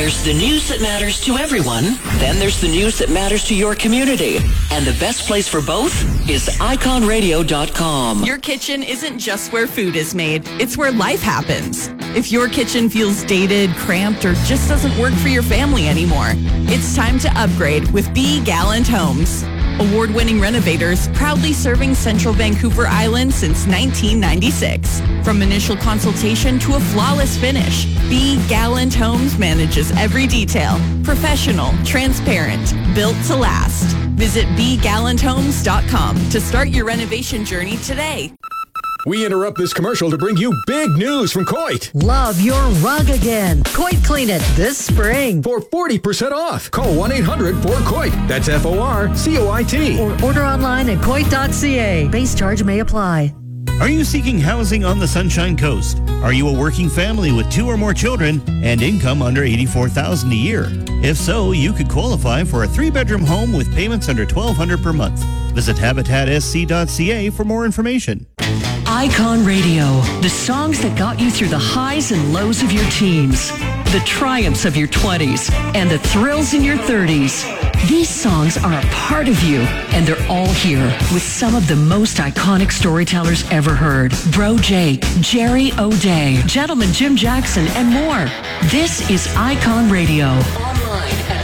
There's the news that matters to everyone. Then there's the news that matters to your community. And the best place for both is iconradio.com. Your kitchen isn't just where food is made. It's where life happens. If your kitchen feels dated, cramped, or just doesn't work for your family anymore, it's time to upgrade with B. Gallant Homes. Award-winning renovators proudly serving Central Vancouver Island since 1996. From initial consultation to a flawless finish, B. Gallant Homes manages every detail. Professional, transparent, built to last. Visit bgallanthomes.com to start your renovation journey today. We interrupt this commercial to bring you big news from Coit. Love your rug again. Coit Clean It this spring. For 40% off. Call 1-800-4COIT. That's FORCOIT. Or order online at coit.ca. Base charge may apply. Are you seeking housing on the Sunshine Coast? Are you a working family with 2 or more children and income under $84,000 a year? If so, you could qualify for a 3-bedroom home with payments under $1,200 per month. Visit habitatsc.ca for more information. Icon Radio, the songs that got you through the highs and lows of your teens, the triumphs of your 20s, and the thrills in your 30s. These songs are a part of you, and they're all here with some of the most iconic storytellers ever heard. Bro Jake, Jerry O'Day, Gentleman Jim Jackson, and more. This is Icon Radio. Online